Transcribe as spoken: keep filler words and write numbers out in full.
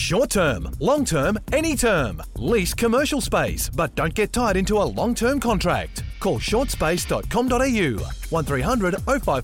Short term, long term, any term. Lease commercial space, but don't get tied into a long term contract. Call shortspace dot com dot a u one three hundred oh five